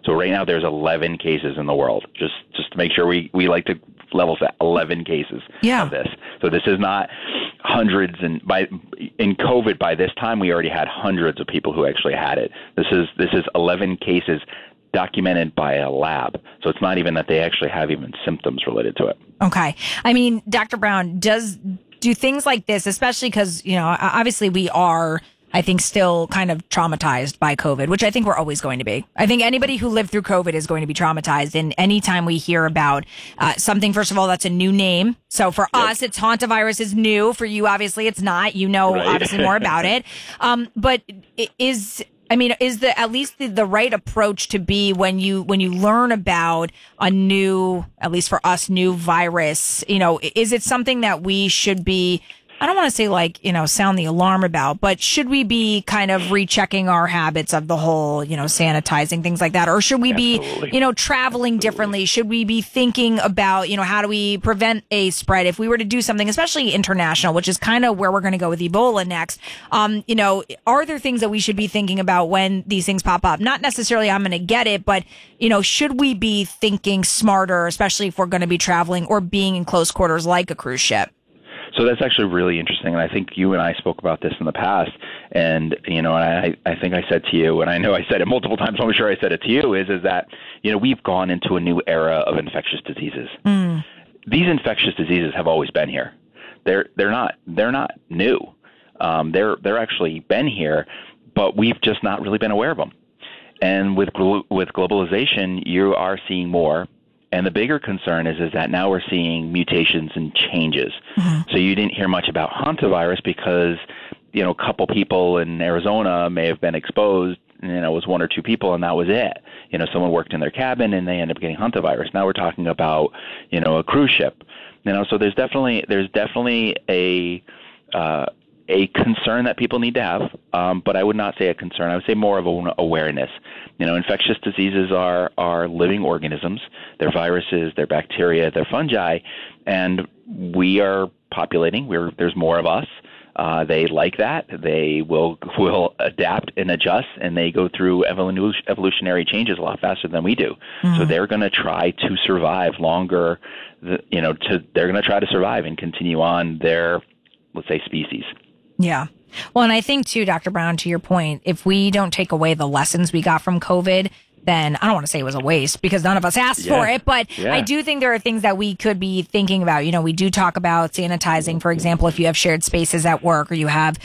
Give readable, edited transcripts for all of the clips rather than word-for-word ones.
So right now there's 11 cases in the world. Just to make sure we like to level set 11 cases of this. So this is not hundreds, and in COVID by this time we already had hundreds of people who actually had it. This is 11 cases documented by a lab. So it's not even that they actually have even symptoms related to it. Okay. I mean, Dr. Brown, do things like this, especially because, obviously we are, I think, still kind of traumatized by COVID, which I think we're always going to be. I think anybody who lived through COVID is going to be traumatized. And anytime we hear about something, first of all, that's a new name. So for us, it's hantavirus is new. For you, obviously, it's not. Obviously more about it. But is at least the right approach to be when you learn about a new, at least for us, new virus, is it something that we should be, I don't want to say sound the alarm about, but should we be kind of rechecking our habits of the whole, sanitizing, things like that? Or should we be, traveling differently? Should we be thinking about, how do we prevent a spread if we were to do something, especially international, which is kind of where we're going to go with Ebola next? Are there things that we should be thinking about when these things pop up? Not necessarily I'm going to get it, but, should we be thinking smarter, especially if we're going to be traveling or being in close quarters like a cruise ship? So that's actually really interesting, and I think you and I spoke about this in the past, and I think I said to you, and I know I said it multiple times, I'm sure I said it to you, is that we've gone into a new era of infectious diseases. These infectious diseases have always been here. They're not new. They're actually been here, but we've just not really been aware of them. And with globalization, you are seeing more. And the bigger concern is that now we're seeing mutations and changes. So you didn't hear much about hantavirus because, a couple people in Arizona may have been exposed, it was one or two people, and that was it. Someone worked in their cabin and they ended up getting hantavirus. Now we're talking about, a cruise ship. So there's definitely a concern that people need to have, but I would not say a concern. I would say more of an awareness. Infectious diseases are living organisms. They're viruses, they're bacteria, they're fungi, and we are populating. There's more of us. They like that. They will adapt and adjust, and they go through evolutionary changes a lot faster than we do. So they're going to try to survive longer. They're going to try to survive and continue on their, let's say, species. Yeah. Well, and I think too, Dr. Brown, to your point, if we don't take away the lessons we got from COVID, then I don't want to say it was a waste because none of us asked for it, but I do think there are things that we could be thinking about. We do talk about sanitizing, for example, if you have shared spaces at work or you have,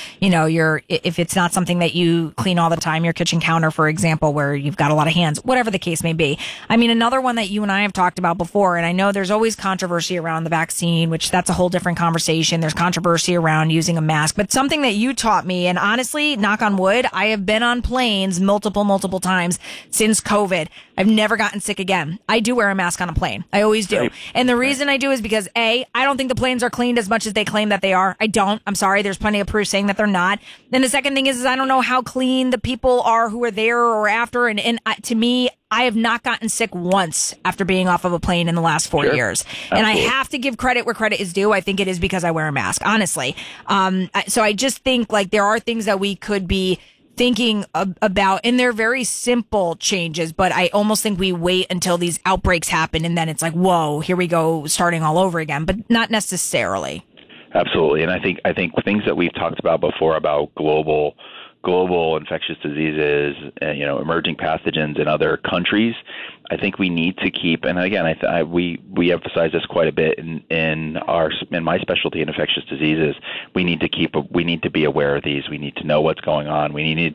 if it's not something that you clean all the time, your kitchen counter, for example, where you've got a lot of hands, whatever the case may be. I mean, another one that you and I have talked about before, and I know there's always controversy around the vaccine, which that's a whole different conversation. There's controversy around using a mask, but something that you taught me, and honestly, knock on wood, I have been on planes multiple times since COVID. I've never gotten sick again. I do wear a mask on a plane. I always do. Right. And the reason I do is because I don't think the planes are cleaned as much as they claim that they are. I don't. I'm sorry. There's plenty of proof saying that they're not. Then the second thing is I don't know how clean the people are who are there or after. And to me, I have not gotten sick once after being off of a plane in the last 4 years. Absolutely. And I have to give credit where credit is due. I think it is because I wear a mask, honestly. So I just think there are things that we could be thinking about, and they're very simple changes, but I almost think we wait until these outbreaks happen and then it's like, whoa, here we go, starting all over again, but not necessarily. Absolutely. And I think things that we've talked about before about global infectious diseases, emerging pathogens in other countries, I think we need to keep, and again, we emphasize this quite a bit in my specialty in infectious diseases. We need to be aware of these. We need to know what's going on. We need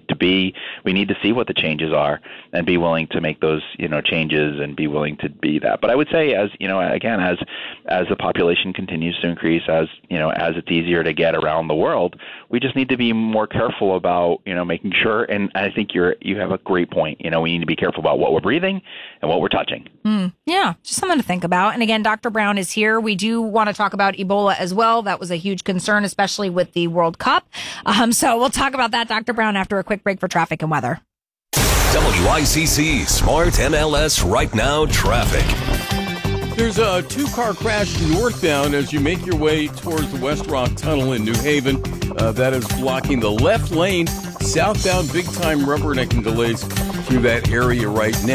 to see what the changes are and be willing to make those, changes and be willing to be that. But I would say as the population continues to increase, as it's easier to get around the world, we just need to be more careful about, making sure, and I think you have a great point. We need to be careful about what we're breathing and what we're touching. Yeah, just something to think about. And again, Dr. Brown is here. We do want to talk about Ebola as well. That was a huge concern, especially with the World Cup. So we'll talk about that, Dr. Brown, after a quick break for traffic and weather. WICC Smart MLS Right Now traffic. There's a two-car crash northbound as you make your way towards the West Rock Tunnel in New Haven. That is blocking the left lane. Southbound big-time rubbernecking delays through that area right now.